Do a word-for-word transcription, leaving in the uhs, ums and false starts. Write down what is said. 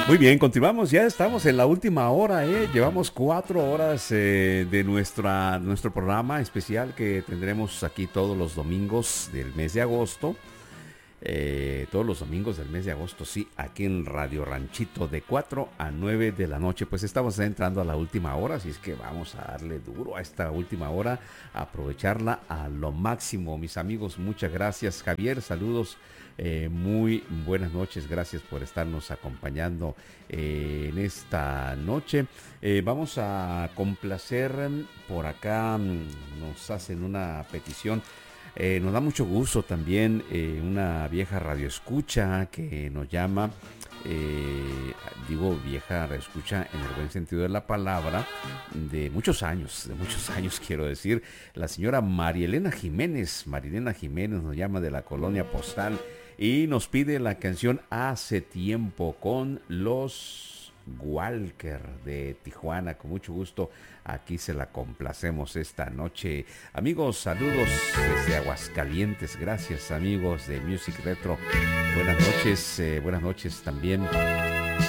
Muy bien, continuamos, ya estamos en la última hora, ¿eh? Llevamos cuatro horas eh, de nuestra, nuestro programa especial que tendremos aquí todos los domingos del mes de agosto. Eh, todos los domingos del mes de agosto, sí, aquí en Radio Ranchito de cuatro a nueve de la noche. Pues estamos entrando a la última hora, así es que vamos a darle duro a esta última hora, a aprovecharla a lo máximo, mis amigos. Muchas gracias, Javier, saludos, eh, muy buenas noches, gracias por estarnos acompañando eh, en esta noche. Eh, vamos a complacer por acá, nos hacen una petición. Eh, nos da mucho gusto también eh, una vieja radioescucha que nos llama, eh, digo vieja radioescucha en el buen sentido de la palabra, de muchos años, de muchos años quiero decir, la señora Marielena Jiménez. Marielena Jiménez nos llama de la Colonia Postal y nos pide la canción Hace Tiempo con los Walker de Tijuana. Con mucho gusto aquí se la complacemos esta noche. Amigos, saludos desde Aguascalientes. Gracias, amigos de Music Retro. Buenas noches, eh, buenas noches también